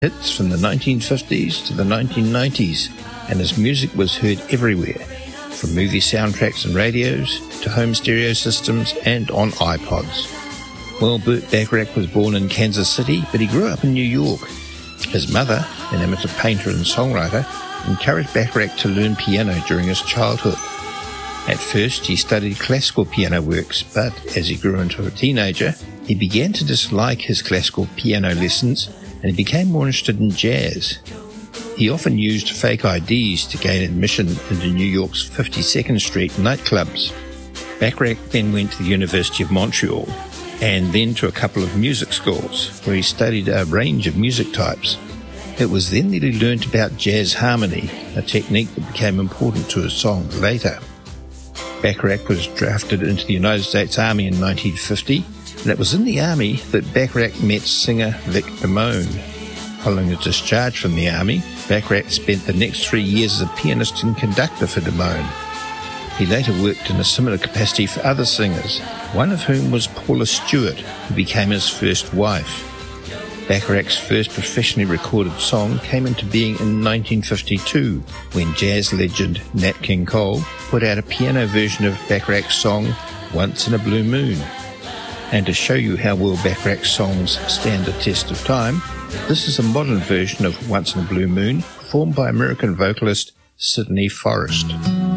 hits from the 1950s to the 1990s, and his music was heard everywhere, from movie soundtracks and radios to home stereo systems and on iPods. Well, Burt Bacharach was born in Kansas City, but he grew up in New York. His mother, an amateur painter and songwriter, encouraged Bacharach to learn piano during his childhood. At first, he studied classical piano works, but as he grew into a teenager, he began to dislike his classical piano lessons and he became more interested in jazz. He often used fake IDs to gain admission into New York's 52nd Street nightclubs. Bacharach then went to the University of Montreal and then to a couple of music schools where he studied a range of music types. It was then that he learnt about jazz harmony, a technique that became important to his songs later. Bacharach was drafted into the United States Army in 1950, and it was in the Army that Bacharach met singer Vic Damone. Following his discharge from the Army, Bacharach spent the next 3 years as a pianist and conductor for Damone. He later worked in a similar capacity for other singers, one of whom was Paula Stewart, who became his first wife. Bacharach's first professionally recorded song came into being in 1952, when jazz legend Nat King Cole put out a piano version of Bacharach's song Once in a Blue Moon. And to show you how well Bacharach's songs stand the test of time, this is a modern version of Once in a Blue Moon, performed by American vocalist Sidney Forrest.